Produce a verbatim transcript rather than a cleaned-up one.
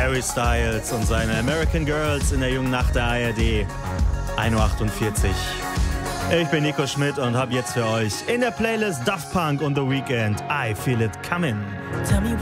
Harry Styles und seine American Girls in der jungen Nacht der A R D. ein Uhr achtundvierzig. Ich bin Nico Schmidt und habe jetzt für euch in der Playlist Daft Punk und The Weeknd I Feel It Coming. Tell me